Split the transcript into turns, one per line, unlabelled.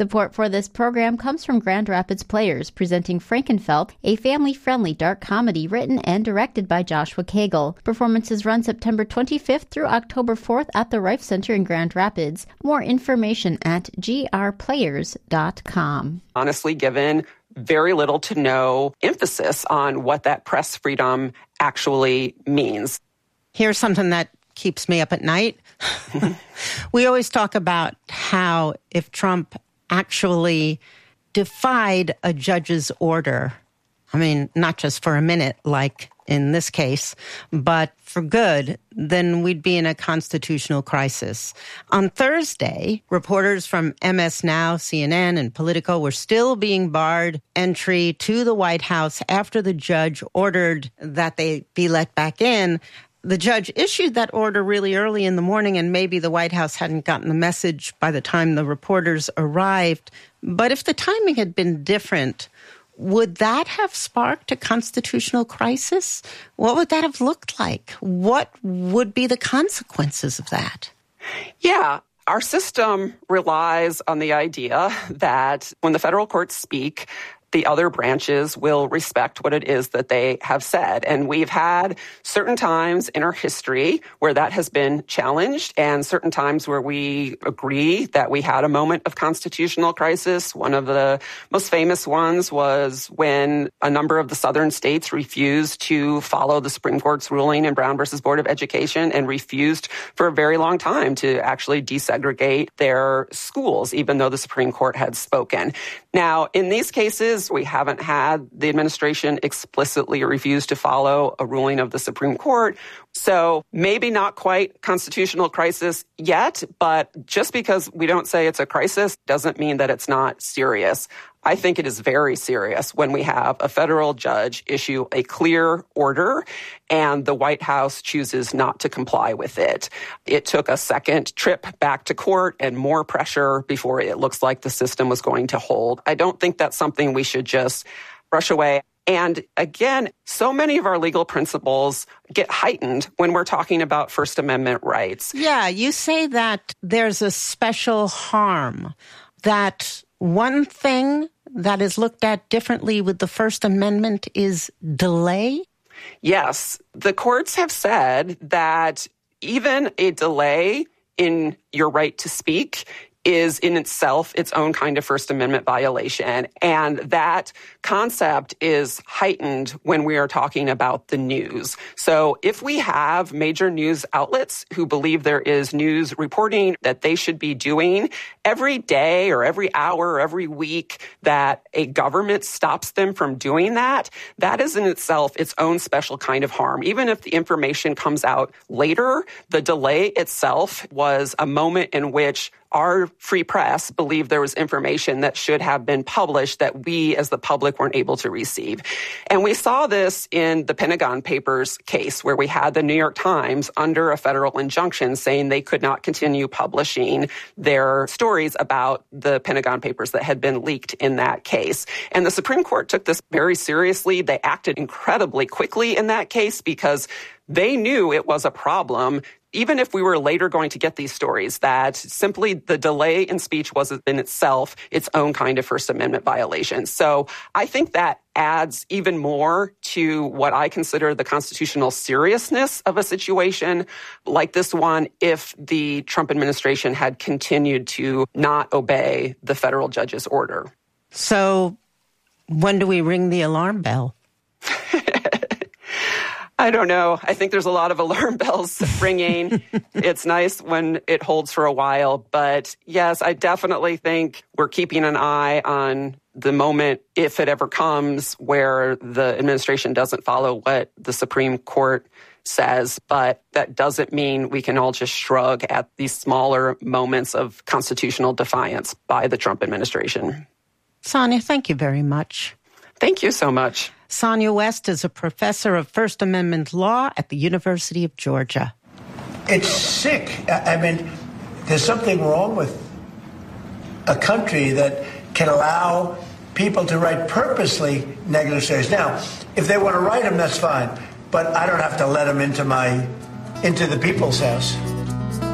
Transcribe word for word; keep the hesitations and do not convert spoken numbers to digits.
Support for this program comes from Grand Rapids Players, presenting Frankenfeld, a family-friendly dark comedy written and directed by Joshua Cagle. Performances run September twenty-fifth through October fourth at the Rife Center in Grand Rapids. More information at g r players dot com.
Honestly, given very little to no emphasis on what that press freedom actually means.
Here's something that keeps me up at night. We always talk about how if Trump actually defied a judge's order, I mean, not just for a minute, like in this case, but for good, then we'd be in a constitutional crisis. On Thursday, reporters from M S Now, C N N, and Politico were still being barred entry to the White House after the judge ordered that they be let back in. The judge issued that order really early in the morning, and maybe the White House hadn't gotten the message by the time the reporters arrived. But if the timing had been different, would that have sparked a constitutional crisis? What would that have looked like? What would be the consequences of that?
Yeah. Our system relies on the idea that when the federal courts speak, the other branches will respect what it is that they have said. And we've had certain times in our history where that has been challenged and certain times where we agree that we had a moment of constitutional crisis. One of the most famous ones was when a number of the southern states refused to follow the Supreme Court's ruling in Brown versus Board of Education and refused for a very long time to actually desegregate their schools, even though the Supreme Court had spoken. Now, in these cases, we haven't had the administration explicitly refuse to follow a ruling of the Supreme Court. So maybe not quite constitutional crisis yet, but just because we don't say it's a crisis doesn't mean that it's not serious. I think it is very serious when we have a federal judge issue a clear order and the White House chooses not to comply with it. It took a second trip back to court and more pressure before it looks like the system was going to hold. I don't think that's something we should just brush away. And again, so many of our legal principles get heightened when we're talking about First Amendment rights.
Yeah, you say that there's a special harm, that one thing that is looked at differently with the First Amendment is delay?
Yes. The courts have said that even a delay in your right to speak is in itself its own kind of First Amendment violation. And that concept is heightened when we are talking about the news. So if we have major news outlets who believe there is news reporting that they should be doing every day or every hour or every week that a government stops them from doing that, that is in itself its own special kind of harm. Even if the information comes out later, the delay itself was a moment in which our free press believed there was information that should have been published that we as the public weren't able to receive. And we saw this in the Pentagon Papers case where we had the New York Times under a federal injunction saying they could not continue publishing their stories about the Pentagon Papers that had been leaked in that case. And the Supreme Court took this very seriously. They acted incredibly quickly in that case because they knew it was a problem, even if we were later going to get these stories, that simply the delay in speech was in itself its own kind of First Amendment violation. So I think that adds even more to what I consider the constitutional seriousness of a situation like this one if the Trump administration had continued to not obey the federal judge's order.
So when do we ring the alarm bell?
I don't know. I think there's a lot of alarm bells ringing. It's nice when it holds for a while. But yes, I definitely think we're keeping an eye on the moment, if it ever comes, where the administration doesn't follow what the Supreme Court says. But that doesn't mean we can all just shrug at these smaller moments of constitutional defiance by the Trump administration.
Sonia, thank you very much.
Thank you so much.
Sonia West is a professor of First Amendment law at the University of Georgia.
It's sick. I mean, there's something wrong with a country that can allow people to write purposely negative stories. Now, if they want to write them, that's fine. But I don't have to let them into my, into the people's house.